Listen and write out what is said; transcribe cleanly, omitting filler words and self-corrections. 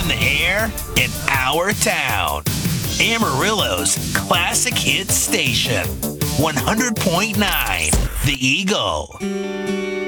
on the air in our town. Amarillo's classic hit station, 100.9 The Eagle.